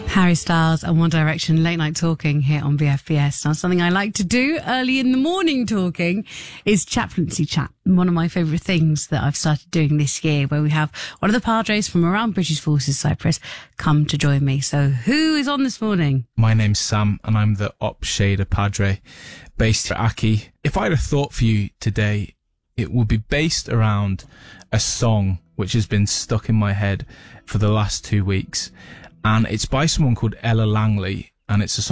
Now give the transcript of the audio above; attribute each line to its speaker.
Speaker 1: Harry Styles and One Direction late night talking here on BFBS. Now, something I like to do early in the morning talking is chaplaincy chat. One of my favourite things that I've started doing this year, where we have one of the padres from around British Forces Cyprus come to join me. So who is on this morning?
Speaker 2: My name's Sam and I'm the Op Shader Padre based at Aki. If I had a thought for you today, it would be based around a song which has been stuck in my head for the last 2 weeks. And it's by someone called Ella Langley, and it's a song